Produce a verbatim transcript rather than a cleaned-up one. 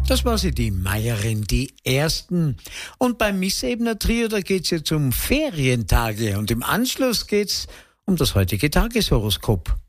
Das war sie, die Meierin, die Ersten. Und beim Missebener Trio, da geht's jetzt um Ferientage. Und im Anschluss geht's um das heutige Tageshoroskop.